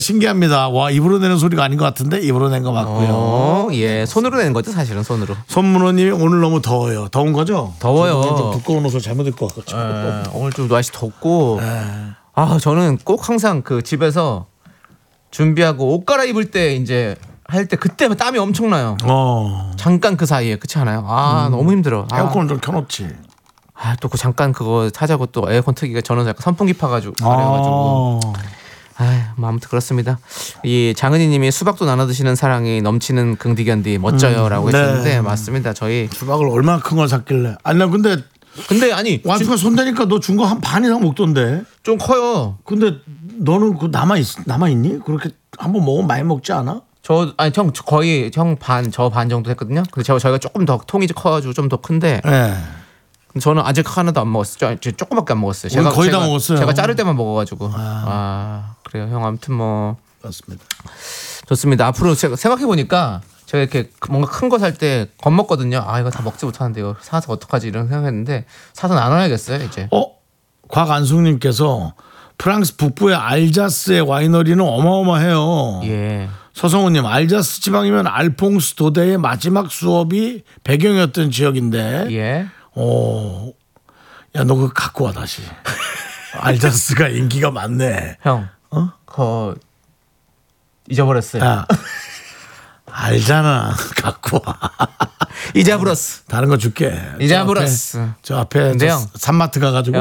신기합니다. 와, 입으로 내는 소리가 아닌 것 같은데 입으로 낸 거 맞고요. 예, 손으로 내는 거죠, 사실은 손으로. 손문호님이 오늘 너무 더워요. 더운 거죠? 더워요. 오늘 좀 두꺼운 옷을 잘못 입고 와가지고. 오늘 좀 날씨 덥고. 저는 꼭 항상 그 집에서 준비하고 옷 갈아입을 때 이제 할 때 그때 땀이 엄청나요. 잠깐 그 사이에 그렇지 않아요? 너무 힘들어. 에어컨을 좀 켜놓지. 또 그 잠깐 그거 타자고 또 에어컨 트기가 저는 약간 선풍기 파가지고 그래가지고. 아무튼 그렇습니다. 이 장은희님이 수박도 나눠 드시는 사랑이 넘치는 긍디견디 멋져요라고 했었는데 맞습니다. 저희 수박을 얼마나 큰 걸 샀길래? 아니 나 근데 아니 와이프가 손대니까 너 준 거 한 반 이상 먹던데. 좀 커요. 근데 너는 그 남아 있니? 그렇게 한번 먹으면 많이 먹지 않아? 형 거의 형 반 저 반 정도 했거든요. 근데 저희가 조금 더 통이 커가지고 좀 더 큰데. 네. 저는 아직 하나도 안 먹었어요. 조금밖에 안 먹었어요. 제가 거의 다 먹었어요. 제가 자를 때만 먹어가지고. 그래요, 형. 아무튼 뭐 맞습니다. 좋습니다. 앞으로 제가 생각해 보니까 제가 이렇게 뭔가 큰 거 살 때 겁먹거든요. 이거 다 먹지 못하는데 이거 사서 어떡하지 이런 생각했는데 사서 나눠야겠어요 이제. 곽안숙님께서 프랑스 북부의 알자스의 와이너리는 어마어마해요. 예. 서성우님, 알자스 지방이면 알퐁스 도데의 마지막 수업이 배경이었던 지역인데. 예. 야, 너 그거 갖고 와 다시. 알자스가 인기가 많네. 형, 그거 잊어버렸어요. 야, 알잖아. 갖고 와. 이자브로스. 다른 거 줄게. 이자브로스. 저 앞에 근데 형, 산마트 가가지고